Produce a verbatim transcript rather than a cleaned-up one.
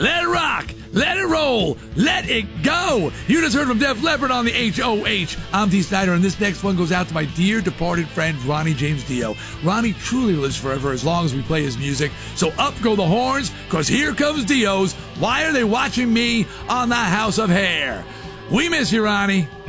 Let it rock. Let it roll. Let it go. You just heard from Def Leppard on the H O H. I'm Dee Snider, and this next one goes out to my dear departed friend, Ronnie James Dio. Ronnie truly lives forever as long as we play his music. So up go the horns, because here comes Dio's Why Are They Watching Me on the House of Hair? We miss you, Ronnie.